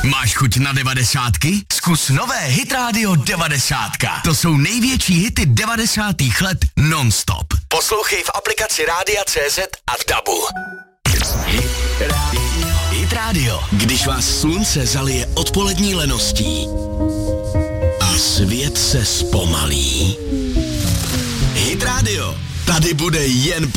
Máš chuť na 90? Zkus nové Hit Radio 90. To jsou největší hity 90. let non-stop. Poslouchej v aplikaci Rádia.cz a v DABu. Hit Radio. Když vás slunce zalije odpolední leností a svět se zpomalí. Hit Radio. Tady bude jen